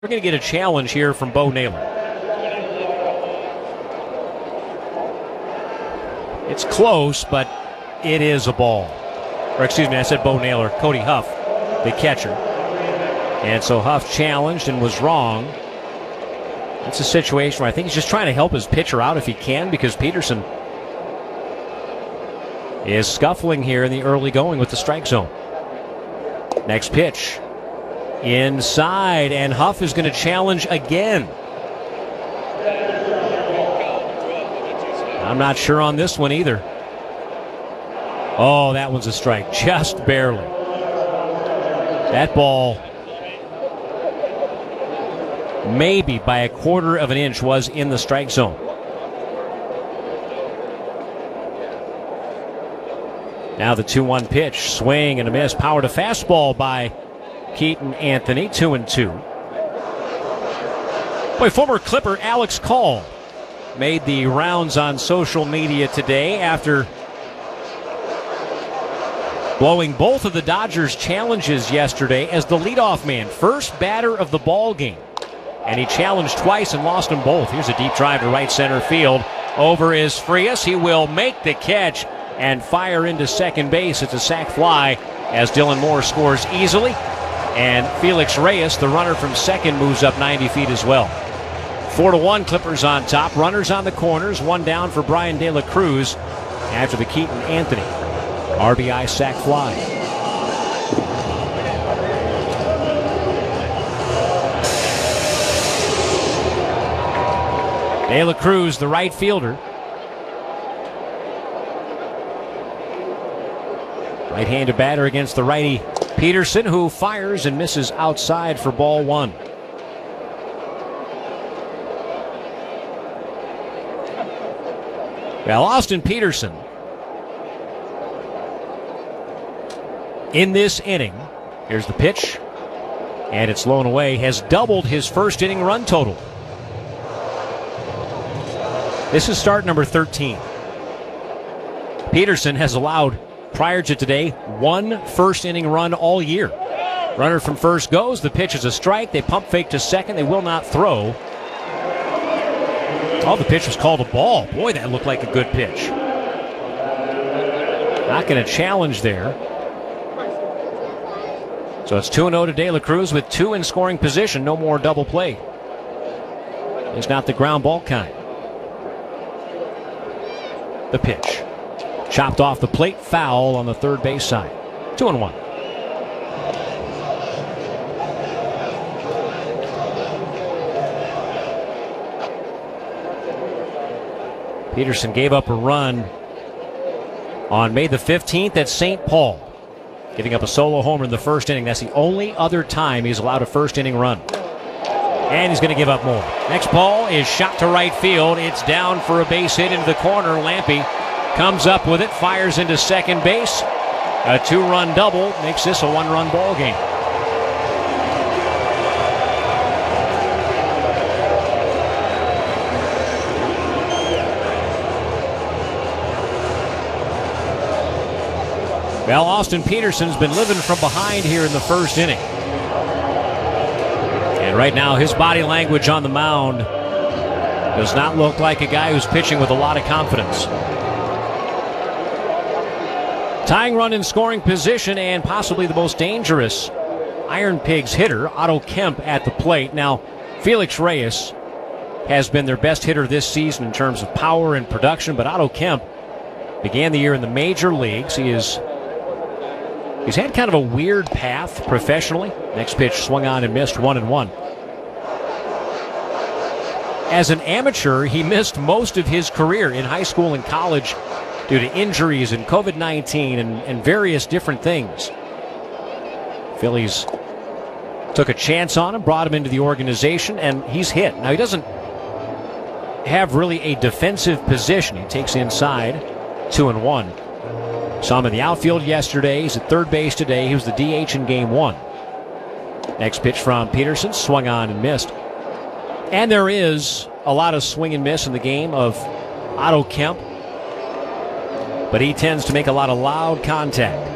We're going to get a challenge here from Bo Naylor. It's close, but it is a ball. Or excuse me, I said Bo Naylor. Cody Huff, the catcher. And so Huff challenged and was wrong. It's a situation where I think he's just trying to help his pitcher out if he can, because Peterson is scuffling here in the early going with the strike zone. Next pitch. Inside, and Huff is going to challenge again. I'm not sure on this one either. Oh, that one's a strike, just barely. That ball, maybe by a quarter of an inch, was in the strike zone. Now the 2-1 pitch, swing and a miss, power to fastball by Keaton Anthony, 2-2. Boy, former Clipper Alex Call made the rounds on social media today after blowing both of the Dodgers' challenges yesterday as the leadoff man, first batter of the ball game. And he challenged twice and lost them both. Here's a deep drive to right center field. Over is Frias. He will make the catch and fire into second base. It's a sac fly as Dylan Moore scores easily. And Felix Reyes, the runner from second, moves up 90 feet as well. 4-1, Clippers on top. Runners on the corners. One down for Brian De La Cruz after the Keaton Anthony RBI sac fly. De La Cruz, the right fielder. Right-handed batter against the righty Peterson, who fires and misses outside for ball one. Well, Austin Peterson, in this inning, here's the pitch, and it's blown away, has doubled his first inning run total. This is start number 13. Peterson has allowed, prior to today, one first inning run all year. Runner from first goes. The pitch is a strike. They pump fake to second. They will not throw. Oh, the pitch was called a ball. Boy, that looked like a good pitch. Not going to challenge there. So it's 2-0 to De La Cruz with two in scoring position. No more double play. It's not the ground ball kind. The pitch. Chopped off the plate, foul on the third base side. 2-1. Peterson gave up a run on May the 15th at St. Paul, giving up a solo homer in the first inning. That's the only other time he's allowed a first inning run. And he's going to give up more. Next ball is shot to right field. It's down for a base hit into the corner. Lampe comes up with it, fires into second base. A two-run double makes this a one-run ball game. Well, Austin Peterson's been living from behind here in the first inning. And right now, his body language on the mound does not look like a guy who's pitching with a lot of confidence. Tying run in scoring position and possibly the most dangerous Iron Pigs hitter, Otto Kemp, at the plate. Now, Felix Reyes has been their best hitter this season in terms of power and production, but Otto Kemp began the year in the major leagues. He's had kind of a weird path professionally. Next pitch swung on and missed, 1-1. As an amateur, he missed most of his career in high school and college due to injuries and COVID-19 and various different things. Phillies took a chance on him, brought him into the organization, and he's hit. Now, he doesn't have really a defensive position. He takes inside, 2-1. Saw him in the outfield yesterday. He's at third base today. He was the DH in game one. Next pitch from Peterson, swung on and missed. And there is a lot of swing and miss in the game of Otto Kemp, but he tends to make a lot of loud contact.